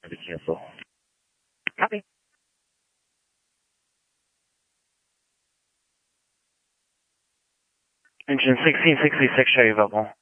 to cancel. Copy. Engine 1666, show you available.